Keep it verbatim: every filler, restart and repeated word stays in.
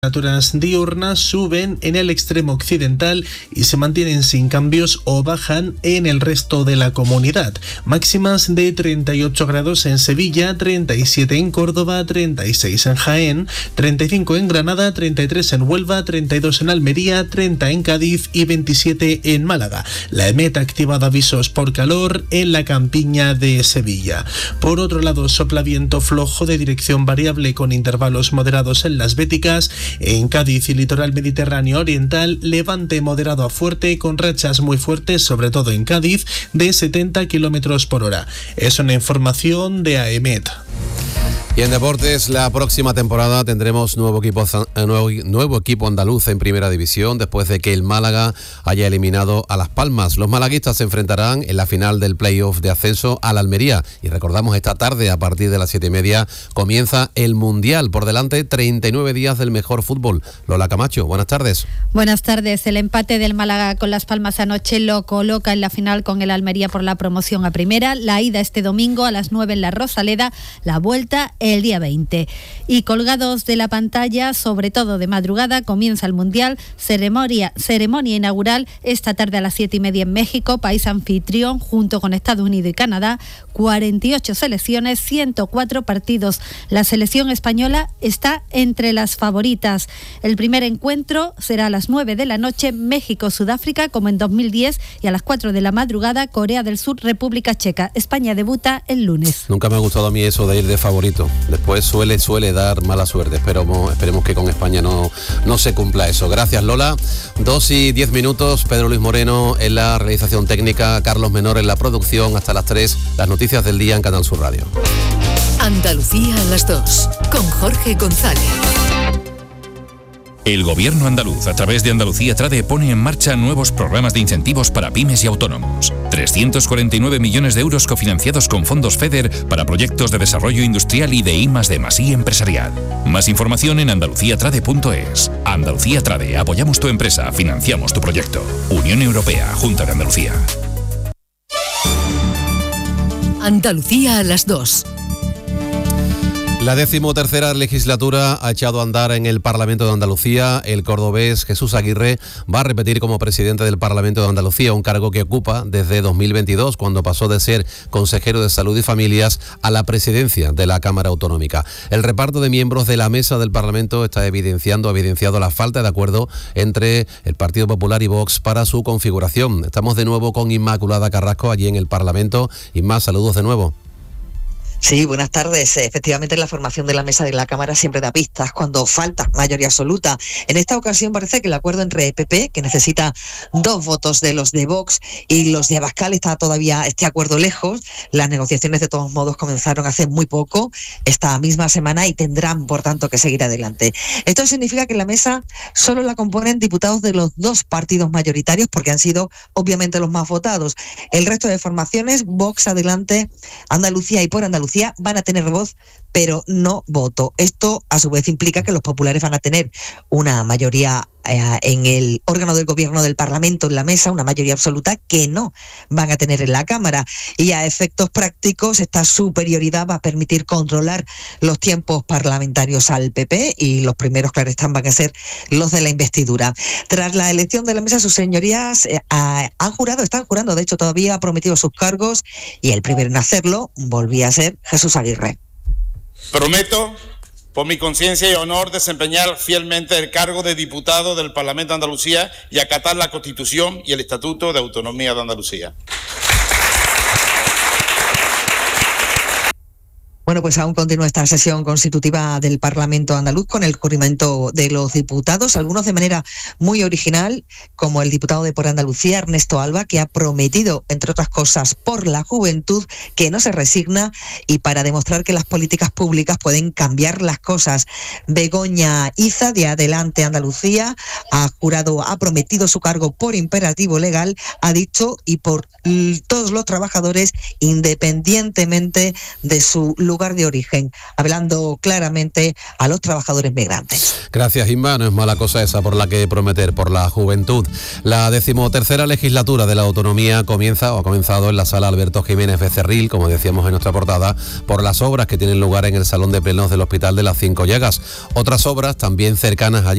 Temperaturas diurnas suben en el extremo occidental y se mantienen sin cambios o bajan en el resto de la comunidad. Máximas de treinta y ocho grados en Sevilla, treinta y siete en Córdoba, treinta y seis en Jaén, treinta y cinco en Granada, treinta y tres en Huelva, treinta y dos en Almería, treinta en Cádiz y veintisiete en Málaga. La EMET ha activado avisos por calor en la campiña de Sevilla. Por otro lado, sopla viento flojo de dirección variable con intervalos moderados en las Béticas. En Cádiz y litoral mediterráneo oriental, levante moderado a fuerte con rachas muy fuertes, sobre todo en Cádiz, de setenta kilómetros por hora. Es una información de AEMET. Y en deportes, la próxima temporada tendremos nuevo equipo, nuevo, nuevo equipo andaluz en Primera División después de que el Málaga haya eliminado a Las Palmas. Los malaguistas se enfrentarán en la final del playoff de ascenso al Almería. Y recordamos, esta tarde a partir de las siete y media comienza el Mundial. Por delante, treinta y nueve días del mejor fútbol. Lola Camacho, buenas tardes. Buenas tardes. El empate del Málaga con Las Palmas anoche lo coloca en la final con el Almería por la promoción a Primera. La ida este domingo a las nueve en la Rosaleda, la vuelta el día veinte. Y colgados de la pantalla, sobre todo de madrugada, comienza el Mundial, ceremonia, ceremonia inaugural esta tarde a las siete y media en México, país anfitrión junto con Estados Unidos y Canadá, cuarenta y ocho selecciones, ciento cuatro partidos. La selección española está entre las favoritas. El primer encuentro será a las nueve de la noche, México-Sudáfrica, como en dos mil diez, y a las cuatro de la madrugada, Corea del Sur, República Checa. España debuta el lunes. Nunca me ha gustado a mí eso de ir de favorito. Después suele, suele dar mala suerte. Esperemos, esperemos que con España no, no se cumpla eso. Gracias, Lola. Dos y diez minutos. Pedro Luis Moreno en la realización técnica, Carlos Menor en la producción. Hasta las tres, las noticias del día en Canal Sur Radio. Andalucía a las dos, con Jorge González. El Gobierno andaluz, a través de Andalucía Trade, pone en marcha nuevos programas de incentivos para pymes y autónomos. trescientos cuarenta y nueve millones de euros cofinanciados con fondos FEDER para proyectos de desarrollo industrial y de I más D más I empresarial. Más información en andalucía trade punto es. Andalucía Trade, apoyamos tu empresa, financiamos tu proyecto. Unión Europea, Junta de Andalucía. Andalucía a las dos. La decimotercera legislatura ha echado a andar en el Parlamento de Andalucía. El cordobés Jesús Aguirre va a repetir como presidente del Parlamento de Andalucía, un cargo que ocupa desde dos mil veintidós, cuando pasó de ser consejero de Salud y Familias a la presidencia de la Cámara Autonómica. El reparto de miembros de la mesa del Parlamento está evidenciando, ha evidenciado la falta de acuerdo entre el Partido Popular y Vox para su configuración. Estamos de nuevo con Inmaculada Carrasco allí en el Parlamento. Inma, saludos de nuevo. Sí, buenas tardes. Efectivamente, la formación de la mesa de la Cámara siempre da pistas cuando falta mayoría absoluta. En esta ocasión parece que el acuerdo entre E P P, que necesita dos votos de los de Vox, y los de Abascal, está todavía este acuerdo lejos. Las negociaciones, de todos modos, comenzaron hace muy poco, esta misma semana, y tendrán, por tanto, que seguir adelante. Esto significa que la mesa solo la componen diputados de los dos partidos mayoritarios, porque han sido, obviamente, los más votados. El resto de formaciones, Vox, Adelante, Andalucía y Por Andalucía, van a tener voz, pero no voto. Esto, a su vez, implica que los populares van a tener una mayoría eh, en el órgano del gobierno del Parlamento, en la mesa, una mayoría absoluta que no van a tener en la Cámara. Y a efectos prácticos, esta superioridad va a permitir controlar los tiempos parlamentarios al P P, y los primeros, claro están, van a ser los de la investidura. Tras la elección de la mesa, sus señorías eh, han jurado, están jurando, de hecho todavía ha prometido sus cargos, y el primero en hacerlo volvía a ser Jesús Aguirre. Prometo, por mi conciencia y honor, desempeñar fielmente el cargo de diputado del Parlamento de Andalucía y acatar la Constitución y el Estatuto de Autonomía de Andalucía. Bueno, pues aún continúa esta sesión constitutiva del Parlamento andaluz con el juramento de los diputados, algunos de manera muy original, como el diputado de Por Andalucía, Ernesto Alba, que ha prometido, entre otras cosas, por la juventud, que no se resigna, y para demostrar que las políticas públicas pueden cambiar las cosas. Begoña Iza, de Adelante Andalucía, ha jurado, ha prometido su cargo por imperativo legal, ha dicho, y por todos los trabajadores, independientemente de su lugar lugar de origen, hablando claramente a los trabajadores migrantes. Gracias, Inma. No es mala cosa esa por la que prometer, por la juventud. La decimotercera legislatura de la autonomía comienza o ha comenzado en la sala Alberto Jiménez Becerril, como decíamos en nuestra portada, por las obras que tienen lugar en el Salón de Plenos del Hospital de las Cinco Llagas. Otras obras también cercanas allí